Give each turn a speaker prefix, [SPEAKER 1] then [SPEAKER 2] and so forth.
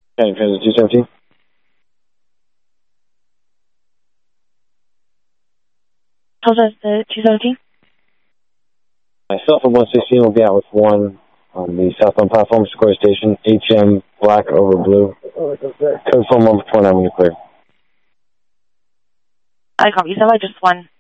[SPEAKER 1] County Transit 217.
[SPEAKER 2] How's that, the 217?
[SPEAKER 1] Myself and 116 will be out with 1 on the southbound platform, Sequoia Station, HM black over blue. Code 4 1 for 29 when you're clear.
[SPEAKER 2] I copy. You said I just 1.